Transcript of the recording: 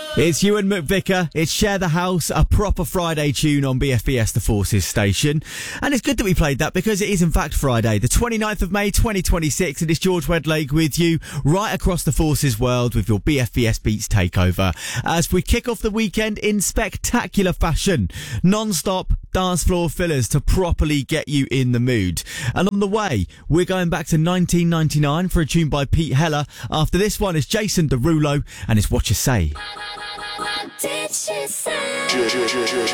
It's Ewan McVicker, it's Share the House, a proper Friday tune on BFBS The Forces station. And it's good that we played that because it is in fact Friday, the 29th of May 2026, and it's George Wedlake with you right across the Forces world with your BFBS Beats takeover. As we kick off the weekend in spectacular fashion, non-stop dance floor fillers to properly get you in the mood. And on the way, we're going back to 1999 for a tune by Pete Heller. After this one is Jason Derulo and it's What You Say. What did she say?